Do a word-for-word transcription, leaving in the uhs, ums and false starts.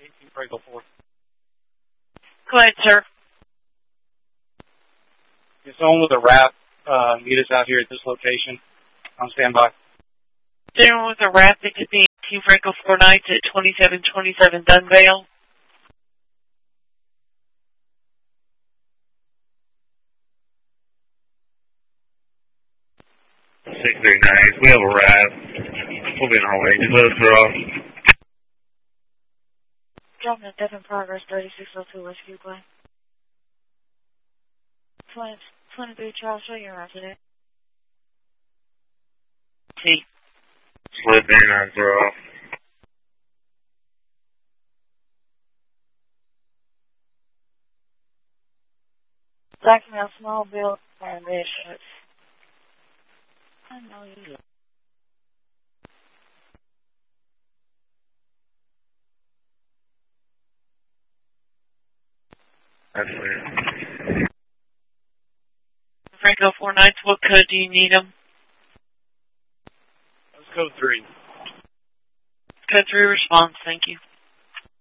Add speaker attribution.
Speaker 1: eighteen Franco four.
Speaker 2: Go ahead, sir.
Speaker 1: Is someone with a wrap uh, meet us out here at this location? On standby.
Speaker 2: Someone with a wrap that could be eighteen Franco four nights at twenty-seven twenty-seven Dunvale.
Speaker 3: six three nine. We have a wrap. We'll be on our way. Just let us draw.
Speaker 2: Dropping at Devon Progress, thirty-six oh two Rescue Plane. twenty-three Charles, show you around today. T.
Speaker 3: Slip in and draw.
Speaker 2: Blackmail, small bill, and red shirts. I know you look.
Speaker 3: That's weird.
Speaker 2: Franco four nights, what code do you need them?
Speaker 1: That's code three.
Speaker 2: Code three response, thank you.